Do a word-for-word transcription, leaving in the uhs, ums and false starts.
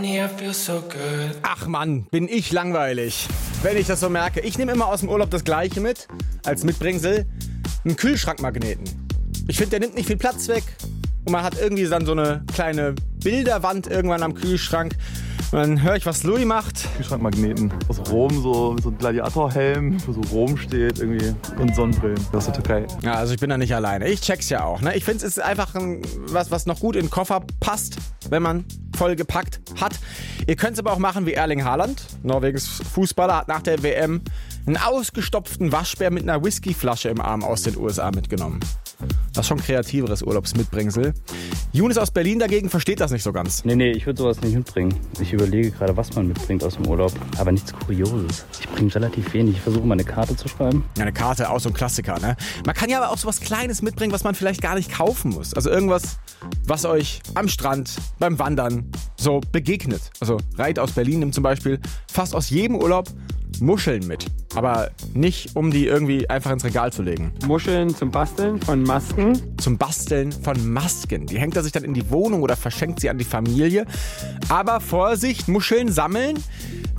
Ach Mann, bin ich langweilig, wenn ich das so merke. Ich nehme immer aus dem Urlaub das Gleiche mit, als Mitbringsel, einen Kühlschrankmagneten. Ich finde, der nimmt nicht viel Platz weg und man hat irgendwie dann so eine kleine Bilderwand irgendwann am Kühlschrank. Und dann höre ich, was Louis macht. Kühlschrankmagneten aus Rom, so mit so einem Gladiatorhelm, wo so Rom steht irgendwie und Sonnenbrillen aus der Türkei. Ja, also ich bin da nicht alleine. Ich check's ja auch. Ne? Ich finde, es ist einfach ein, was, was noch gut in den Koffer passt, wenn man voll gepackt hat. Ihr könnt es aber auch machen wie Erling Haaland. Norwegens Fußballer hat nach der W M einen ausgestopften Waschbär mit einer Whiskyflasche im Arm aus den U S A mitgenommen. Das ist schon kreativeres Urlaubsmitbringsel. Younes aus Berlin dagegen versteht das nicht so ganz. Nee, nee, ich würde sowas nicht mitbringen. Ich überlege gerade, was man mitbringt aus dem Urlaub. Aber nichts Kurioses. Ich bringe relativ wenig. Ich versuche mal eine Karte zu schreiben. Ja, eine Karte, auch so ein Klassiker, ne? Man kann ja aber auch so was Kleines mitbringen, was man vielleicht gar nicht kaufen muss. Also irgendwas, was euch am Strand, beim Wandern so begegnet. Also Reit aus Berlin nimmt zum Beispiel fast aus jedem Urlaub Muscheln mit. Aber nicht, um die irgendwie einfach ins Regal zu legen. Muscheln zum Basteln von Masken. Zum Basteln von Masken. Die hängt er sich dann in die Wohnung oder verschenkt sie an die Familie. Aber Vorsicht, Muscheln sammeln